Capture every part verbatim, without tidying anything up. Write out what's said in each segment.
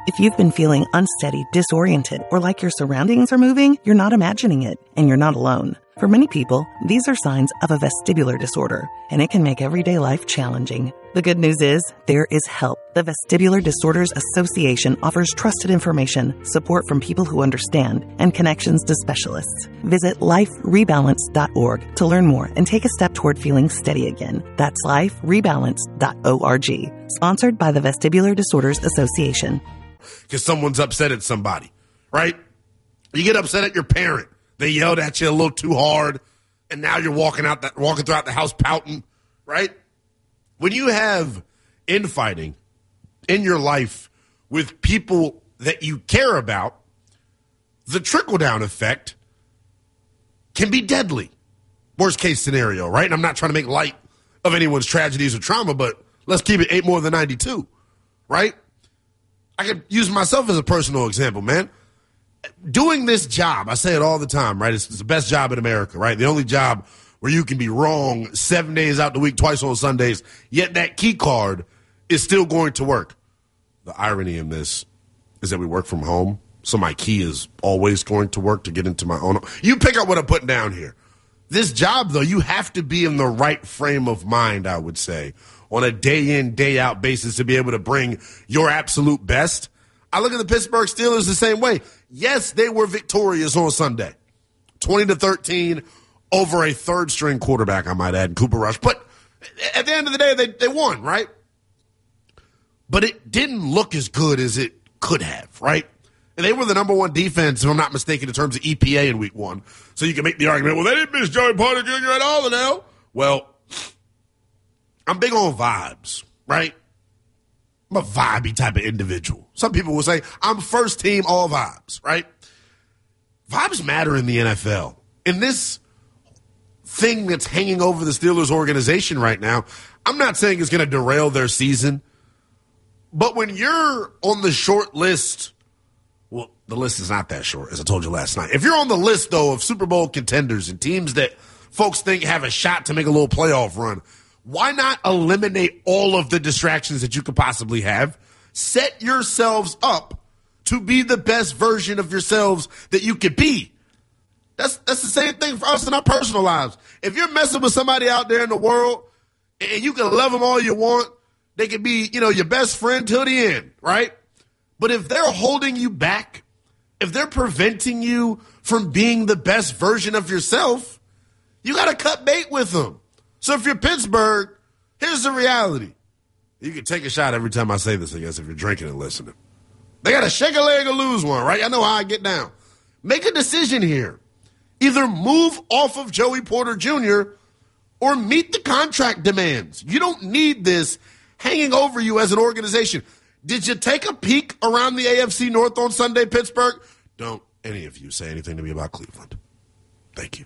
If you've been feeling unsteady, disoriented, or like your surroundings are moving, you're not imagining it, and you're not alone. For many people, these are signs of a vestibular disorder, and it can make everyday life challenging. The good news is, there is help. The Vestibular Disorders Association offers trusted information, support from people who understand, and connections to specialists. Visit life rebalance dot org to learn more and take a step toward feeling steady again. That's life rebalance dot org. Sponsored by the Vestibular Disorders Association. Because someone's upset at somebody, right? You get upset at your parent. They yelled at you a little too hard, and now you're walking out that walking throughout the house pouting, right? When you have infighting in your life with people that you care about, the trickle-down effect can be deadly. Worst case scenario, right? And I'm not trying to make light of anyone's tragedies or trauma, but let's keep it eight more than ninety-two, right? I could use myself as a personal example, man. Doing this job, I say it all the time, right? It's, it's the best job in America, right? The only job where you can be wrong seven days out the week, twice on Sundays, yet that key card is still going to work. The irony in this is that we work from home, so my key is always going to work to get into my own. You pick up what I'm putting down here. This job, though, you have to be in the right frame of mind, I would say, on a day-in, day-out basis to be able to bring your absolute best. I look at the Pittsburgh Steelers the same way. Yes, they were victorious on Sunday, twenty to thirteen over a third-string quarterback, I might add, Cooper Rush. But at the end of the day, they, they won, right? But it didn't look as good as it could have, right? And they were the number one defense, if I'm not mistaken, in terms of E P A in week one. So you can make the argument, well, they didn't miss Joey Porter Junior at all now. Well, I'm big on vibes, right? I'm a vibey type of individual. Some people will say, I'm first team all vibes, right? Vibes matter in the N F L. In this thing that's hanging over the Steelers organization right now, I'm not saying it's going to derail their season, but when you're on the short list, well, the list is not that short, as I told you last night. If you're on the list, though, of Super Bowl contenders and teams that folks think have a shot to make a little playoff run, why not eliminate all of the distractions that you could possibly have? Set yourselves up to be the best version of yourselves that you could be. That's that's the same thing for us in our personal lives. If you're messing with somebody out there in the world and you can love them all you want, they can be, you know, your best friend till the end, right? But if they're holding you back, if they're preventing you from being the best version of yourself, you got to cut bait with them. So if you're Pittsburgh, here's the reality. You can take a shot every time I say this, I guess, if you're drinking and listening. They got to shake a leg or lose one, right? I know how I get down. Make a decision here. Either move off of Joey Porter Junior or meet the contract demands. You don't need this hanging over you as an organization. Did you take a peek around the A F C North on Sunday, Pittsburgh? Don't any of you say anything to me about Cleveland. Thank you.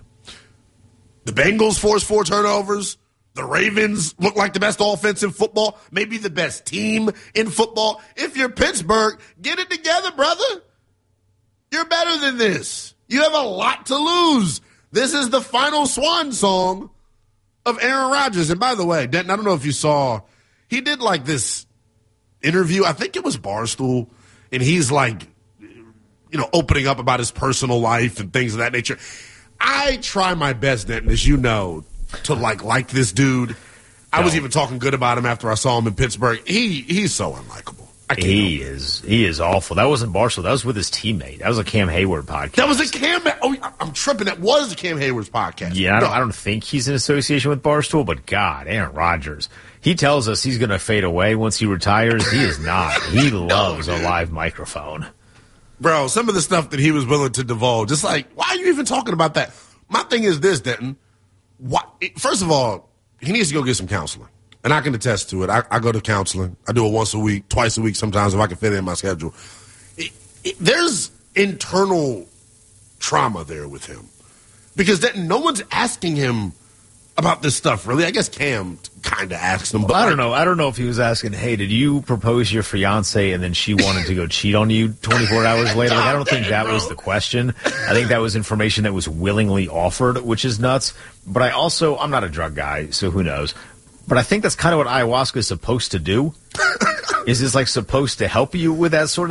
The Bengals forced four turnovers. The Ravens look like the best offense in football, maybe the best team in football. If you're Pittsburgh, get it together, brother. You're better than this. You have a lot to lose. This is the final swan song of Aaron Rodgers. And by the way, Denton, I don't know if you saw, he did like this interview. I think it was Barstool. And he's like, you know, opening up about his personal life and things of that nature. I try my best, Denton, as you know, to like like this dude. I no. was even talking good about him after I saw him in Pittsburgh. He he's so unlikable. I can't he is he is awful. That wasn't Barstool. That was with his teammate. That was a Cam Hayward podcast. That was a Cam. Oh, I'm tripping. That was a Cam Hayward's podcast. Yeah, I don't, no. I don't think he's in association with Barstool, but God, Aaron Rodgers. He tells us he's going to fade away once he retires. He is not. He loves no, a live microphone. Bro, some of the stuff that he was willing to divulge, just like, why are you even talking about that? My thing is this, Denton. Why, first of all, he needs to go get some counseling. And I can attest to it. I, I go to counseling. I do it once a week, twice a week sometimes if I can fit it in my schedule. It, it, there's internal trauma there with him. Because Denton, no one's asking him about this stuff, really. I guess Cam kind of asked him. But well, I don't like, know. I don't know if he was asking, hey, did you propose your fiance and then she wanted to go cheat on you twenty-four hours later? Like, I don't think that was the question. I think that was information that was willingly offered, which is nuts. But I also, I'm not a drug guy, so who knows. But I think that's kind of what ayahuasca is supposed to do. Is this like supposed to help you with that sort of